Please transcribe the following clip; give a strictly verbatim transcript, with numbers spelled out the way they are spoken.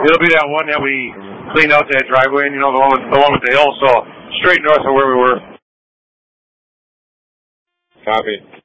It'll be that one that we cleaned out that driveway, and you know the one with the one with the hill. So straight north of where we were. Copy.